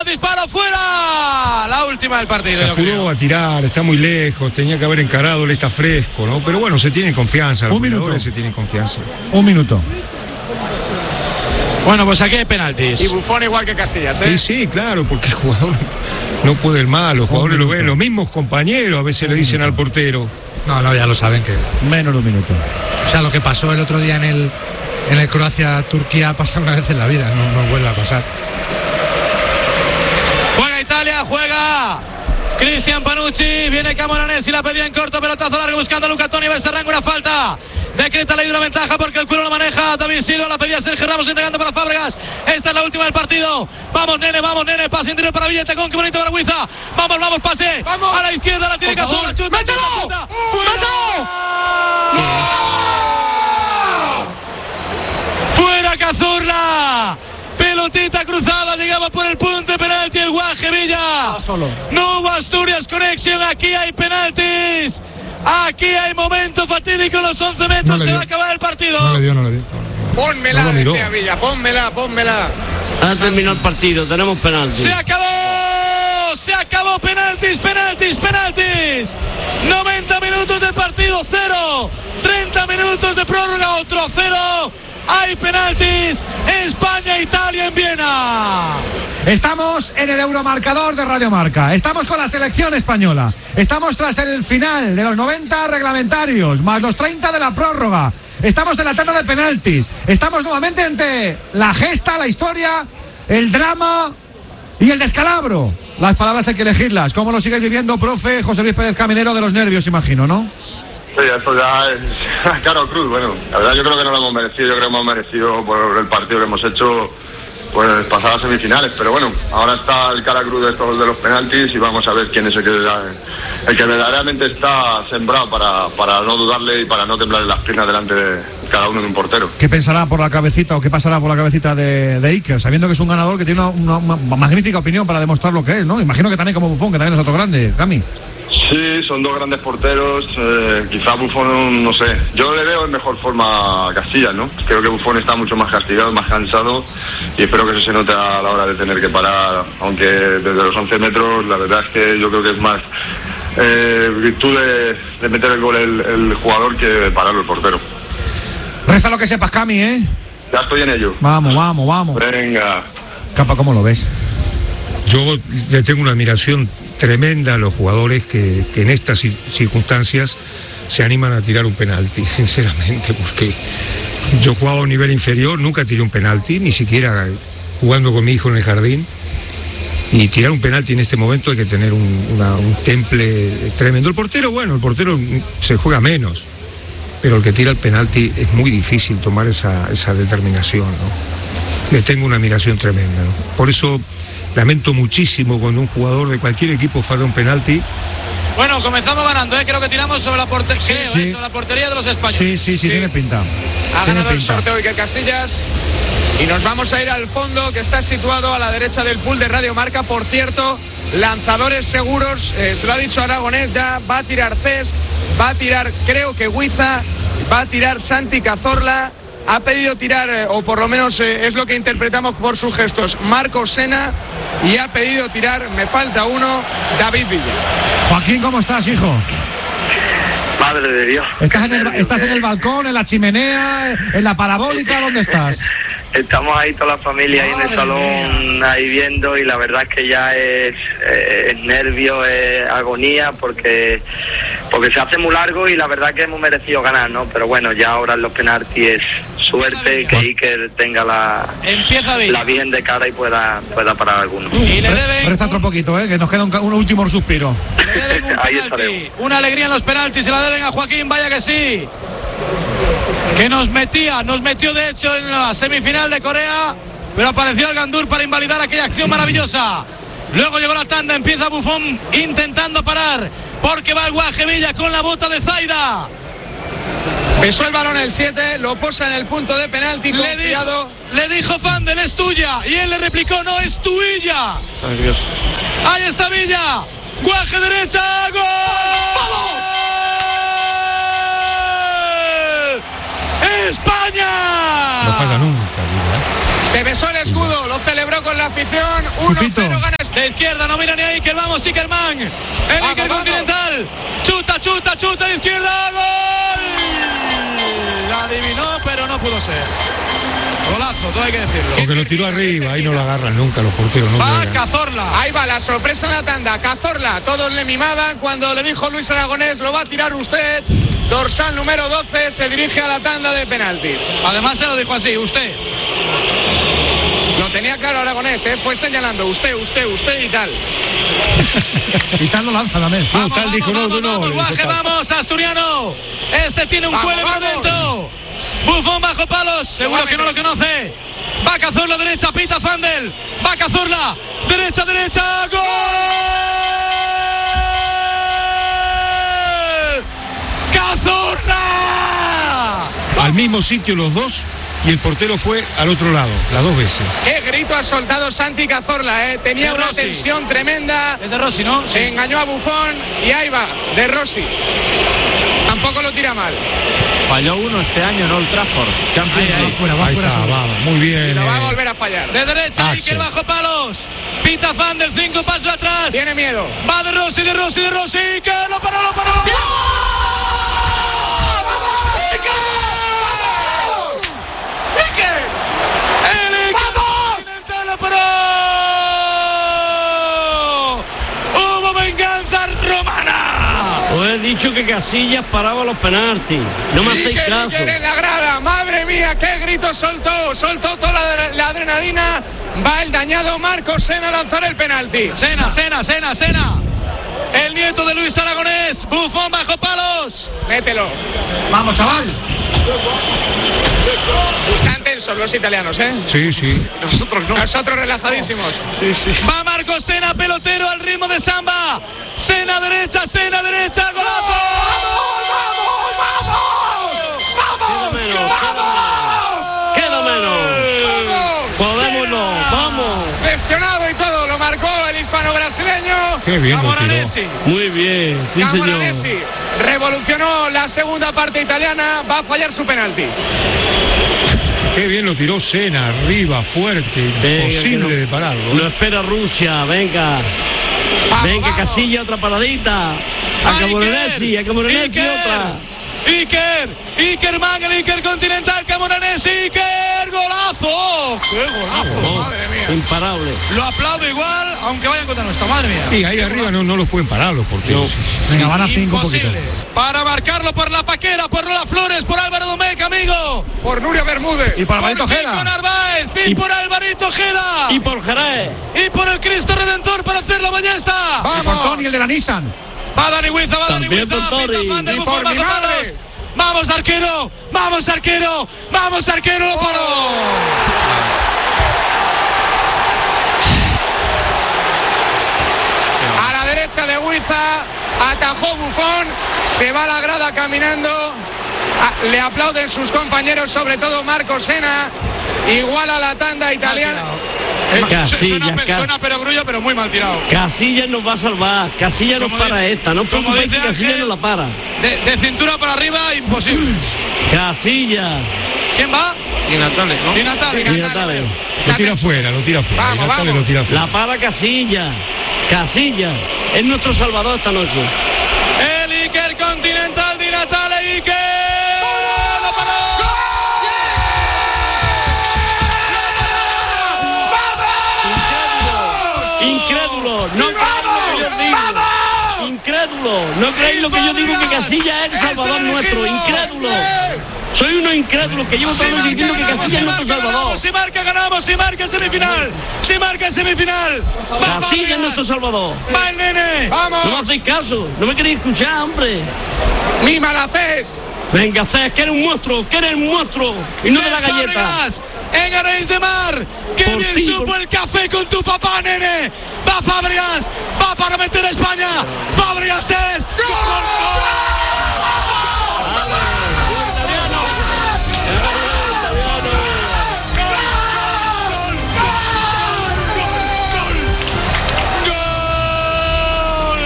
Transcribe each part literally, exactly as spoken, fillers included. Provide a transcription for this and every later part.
disparo fuera. La última del partido. Se apuró a tirar, está muy lejos, tenía que haber encarado, él está fresco, ¿no? Pero bueno, se tienen confianza, los jugadores se tienen confianza. Un minuto. Bueno, pues aquí hay penaltis. Y Buffon igual que Casillas, ¿eh? Sí, sí, claro, porque el jugador no puede el mal, los jugadores lo ven, los mismos compañeros a veces le dicen al portero. No, no, ya lo saben que... Menos de un minuto. O sea, lo que pasó el otro día en el, en el Croacia-Turquía pasa una vez en la vida, no, no vuelve a pasar. Juega Italia, juega Cristian Panucci, viene Camoranesi, la pedía en corto, pelotazo largo buscando a Luca Toni, Bersarrango, una falta. Decreta ley de una ventaja porque el culo lo maneja David Silva, la pedía Sergio Ramos entregando para Fábregas. Esta es la última del partido. Vamos, nene, vamos, nene, pase interior para Villetecón, qué bonito para Huiza. Vamos, vamos, pase. Vamos. A la izquierda la tiene Cazorla, chuta. ¡Mételo! ¡Mételo! ¡Fuera Cazorla! Pelotita cruzada, llegaba por el punto de penalti el Guaje Villa. No, solo. No hubo Asturias Connection, aquí hay penaltis. Aquí hay momento fatídico en los once metros, no se dio. Va a acabar el partido. No le dio, no le dio. Pónmela, no decía Villa, pónmela, pónmela. Ha terminado el partido, tenemos penaltis. Se acabó, se acabó, penaltis, penaltis, penaltis. noventa minutos de partido, cero. treinta minutos de prórroga, otro cero. Hay penaltis, España-Italia en Viena. Estamos en el Euromarcador de Radio Marca. Estamos con la selección española. Estamos tras el final de los noventa reglamentarios, más los treinta de la prórroga. Estamos en la tanda de penaltis. Estamos nuevamente ante la gesta, la historia, el drama y el descalabro. Las palabras hay que elegirlas. ¿Cómo lo sigues viviendo, profe José Luis Pérez Caminero, de los nervios, imagino, no? Sí, esto ya es caro cruz. Bueno, la verdad yo creo que no lo hemos merecido. Yo creo que hemos merecido por el partido que hemos hecho, pues pasar a semifinales. Pero bueno, ahora está el cara cruz de estos de los penaltis y vamos a ver quién es el que, el que verdaderamente está sembrado para, para no dudarle y para no temblar en las piernas delante de cada uno de un portero. ¿Qué pensará por la cabecita o qué pasará por la cabecita de, de Iker, sabiendo que es un ganador que tiene una, una, una magnífica opinión para demostrar lo que es, ¿no? Imagino que también como Buffon, que también es otro grande, Cami. Sí, son dos grandes porteros, eh, quizá Buffon, no sé, yo le veo en mejor forma a Casillas, ¿no? Creo que Buffon está mucho más castigado, más cansado y espero que eso se note a la hora de tener que parar, aunque desde los once metros la verdad es que yo creo que es más eh, virtud de, de meter el gol el, el jugador que de pararlo el portero. Reza lo que sepas, Cami, ¿eh? Ya estoy en ello. Vamos, vamos, vamos. Venga. Capa, ¿cómo lo ves? Yo le tengo una admiración tremenda a los jugadores que, que en estas circunstancias se animan a tirar un penalti, sinceramente, porque yo jugaba a un nivel inferior, nunca tiré un penalti, ni siquiera jugando con mi hijo en el jardín, y tirar un penalti en este momento hay que tener un, una, un temple tremendo. El portero, bueno, el portero se juega menos, pero el que tira el penalti es muy difícil tomar esa, esa determinación, ¿no? Le tengo una admiración tremenda, ¿no? Por eso lamento muchísimo cuando un jugador de cualquier equipo falla un penalti. Bueno, comenzamos ganando, ¿eh? Creo que tiramos sobre la, porter- sí, creo, sí. ¿eh? sobre la portería de los españoles. Sí, sí, sí, sí. Tiene pinta. Ha tiene ganado pinta. el sorteo Iker Casillas y nos vamos a ir al fondo, que está situado a la derecha del pool de Radio Marca. Por cierto, lanzadores seguros, eh, se lo ha dicho Aragonés, ya va a tirar Cesc, va a tirar creo que Huiza, va a tirar Santi Cazorla. Ha pedido tirar, eh, o por lo menos eh, es lo que interpretamos por sus gestos, Marcos Sena, y ha pedido tirar, me falta uno, David Villa. Joaquín, ¿cómo estás, hijo? Madre de Dios. ¿Estás en el, estás en el balcón, en la chimenea, en la parabólica? ¿Dónde estás? Estamos ahí toda la familia ahí en el salón, ahí viendo, y la verdad es que ya es, eh, es nervio, es agonía, porque porque se hace muy largo y la verdad que hemos merecido ganar, ¿no? Pero bueno, ya ahora en los penaltis es suerte que Iker tenga la, la bien de cara y pueda, pueda parar alguno. Y le deben Reza otro poquito, ¿eh? Que nos queda un, un último suspiro. Le deben un Ahí penalti, estaremos. una alegría en los penaltis, se la deben a Joaquín, vaya que sí. Que nos metía, nos metió de hecho en la semifinal de Corea, pero apareció el Gandur para invalidar aquella acción maravillosa. Luego llegó la tanda, empieza Buffon intentando parar, porque va el Guaje Villa con la bota de Zaida. Besó el balón el siete, lo posa en el punto de penalti, Le dijo, le dijo Fandel, es tuya, y él le replicó, no, es tuya. Está nervioso. Ahí está Villa, Guaje derecha, ¡gol! ¡España! No falla nunca, Villa. Se besó el escudo, lo celebró con la afición, uno Chupito. cero gana De izquierda, no mira ni ahí, que vamos, Ikerman. El Vamos, Iker vamos. Continental. Chuta, chuta, chuta de izquierda. ¡Gol! La adivinó, pero no pudo ser. Golazo, todo hay que decirlo. Porque lo tiró arriba, ahí no lo agarran nunca los porteros. No Va llegan. Cazorla. Ahí va la sorpresa en la tanda. Cazorla, todos le mimaban cuando le dijo Luis Aragonés, lo va a tirar usted. Dorsal número doce se dirige a la tanda de penaltis. Además se lo dijo así, usted. Lo tenía claro Aragonés, ¿eh? Fue señalando usted, usted, usted y tal. Y tal lo lanza también. No, tal dijo, no, vamos, no, no, vamos, le Guaje, dijo tal. vamos, Asturiano. Este tiene un Vamos, cuello vamos. momento. Buffon bajo palos, seguro que no lo conoce. Va Cazorla, derecha, pita Fandel. Va Cazorla, derecha, derecha, gol. ¡Cazorla! Al mismo sitio los dos y el portero fue al otro lado, las dos veces. Qué grito ha soltado Santi Cazorla, ¿eh? Tenía De una Rossi. tensión tremenda. Es de Rossi, ¿no? Se engañó a Buffon y ahí va, de Rossi. Tampoco lo tira mal. Falló uno este año en Old Trafford. Champions League. Fuera, va Ahí fuera. está, seguro. va, muy bien. Y lo va a eh. volver a fallar. De derecha, Axel. Iker bajo palos. Pita Fandel, cinco pasos atrás. Tiene miedo. Va de Rossi, de Rossi, de Rossi. Que lo paró, lo paró. El Continental lo paró. Hubo venganza romana. Os he dicho que Casillas paraba los penaltis. No me hacéis Iker, caso. Iker en la grada. Madre mía, qué grito soltó. Soltó toda la, la adrenalina. Va el dañado Marcos Sena a lanzar el penalti. Sena, Sena, Sena, Sena. El nieto de Luis Aragonés. Buffon bajo palos. Mételo. Vamos, chaval. Están tensos los italianos, ¿eh? Sí, sí. Nosotros no. Nosotros relajadísimos. Va Marcos Sena, pelotero al ritmo de samba. Sena derecha, Sena derecha, golazo. Queda menos. Queda menos. Podemos no. Vamos. Lesionado y todo, lo marcó el hispano-brasileño. Qué bien lo tiró. Camoranesi. Muy bien. Sí, señor. Camoranesi revolucionó la segunda parte italiana, va a fallar su penalti. Qué bien lo tiró Sena, arriba, fuerte, Venga, imposible que no- de pararlo. Lo ¿eh? espera Rusia. Venga. Vamos, Venga, vamos. Casilla, otra paradita. A Va Camoranesi, a Camoranesi Iker, otra. Iker, Ikerman, el Iker Continental, Camoranesi, Iker, golazo. ¡Qué golazo! Madre mía. Imparable. Lo aplaudo igual, aunque vayan contra nuestra, madre mía. Y ahí arriba no, no los pueden parar los porteros. Venga, van a cinco un poquito. Imposible. Para marcarlo por la Paquera, por Lola Flores, por Álvaro Domecq, amigo. Por Nuria Bermúdez. Y para Alvarito Por Cinco Ojeda. Narváez, y, Y- por Alvarito Ojeda. Y por Jerez. Y por el Cristo Redentor para hacer la ballesta. Y por Tony, el de la Nissan. Va Dani Huiza, va Dani También Huiza. por Tori. Pita Fan del Y Buffon por mi bajo madre. palos. Vamos arquero, vamos arquero, vamos arquero, lo paró. A la derecha de Huiza, atajó Buffon, se va a la grada caminando, a- le aplauden sus compañeros, sobre todo Marcos Sena, igual a la tanda italiana. Eh, Casillas, suena, pe- Cas- suena pero grullo, pero muy mal tirado. Casillas nos va a salvar. Casillas nos Como para dice- esta. No os como preocupéis dice que Casillas Ángel. no la para. De, de cintura para arriba, imposible. Casillas. ¿Quién va? Y Natales, ¿no? Di Natale. Di Y Natale. Natale. Lo tira fuera, lo tira fuera. Vamos, Y Natale vamos. lo tira fuera. La para Casillas. Casillas. Es nuestro salvador esta noche. El Iker Continental, Di Natale, Iker. ¡Lo paró! Incrédulo. No creéis lo que yo digo. Incrédulo. No creéis lo que yo digo, que Casillas es el salvador nuestro. Incrédulo. Soy uno incrédulo que llevo Si todo el marca, diciendo que ganamos, Casillas si es nuestro marca, salvador. ganamos, si marca, ganamos, si marca semifinal, si marca semifinal. Va Casillas es Fábregas, nuestro salvador. va el nene. No me Vamos, hacéis caso. No me queréis escuchar, hombre. mima la Cés. Venga, Cés, que eres un monstruo, que eres un monstruo. Y no de la Cés galleta. Fábregas, en Arenys de Mar. Qué Por bien fin, supo por- el café con tu papá, nene. Va Fábregas, va para meter a España. Fábregas es. ¡Gol!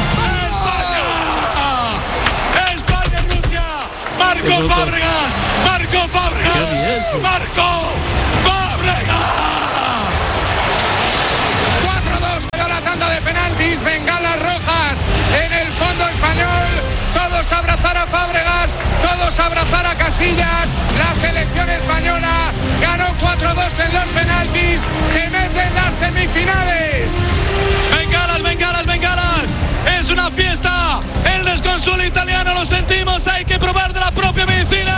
¡España! ¡España-Rusia! ¡Marco Fábregas! ¡Marco Fábregas! ¡Marco Fábregas! cuatro dos, a abrazar a Casillas. La selección española ganó cuatro dos en los penaltis, se mete en las semifinales. Bengalas, bengalas, bengalas. Es una fiesta. El desconsuelo italiano lo sentimos. Hay que